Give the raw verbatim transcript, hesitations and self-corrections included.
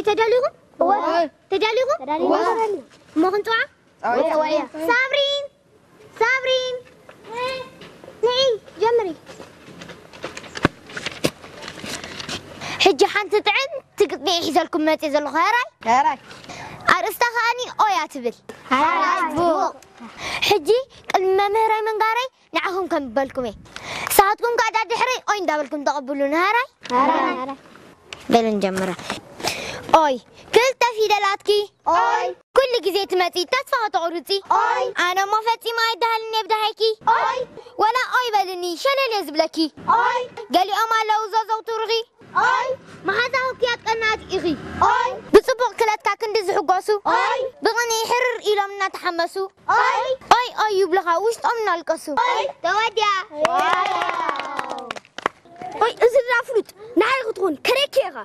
تداليهم؟ أوه. تداليهم؟ تداليهم. ما كنتوا؟ أوه. صابرين صابرين نعي جمري حجي حنت طعم تقطني حيزلكم ما تزلوا خيراي خيراي أرستخاني أويا تبل هاي بو حجي الممهراي من قاري نعهم كم بالكم ساعتكم قاعد دحري أين دابلكم تقبلون هاراي هاراي بلن جمرة أوي كل تفيدلاتكي أوي كل جزء تمتي تدفع تعرضي أوي أنا ما فتي ما يدهلني بدهيكي أوي ولا أوي بدني شلل يزبلكي أوي قالي أما لو زازو ترغي أوي ما هذا هو كيات قنات إغي أوي بصبغ كلات كاكن دزحو قاسو أوي بغني يحرر إلى منا تحمسو أوي أي أي يبلغا وش تأمنا القاسو أوي توديا واو أي إزر رافلوت نعي غطون كريكيغا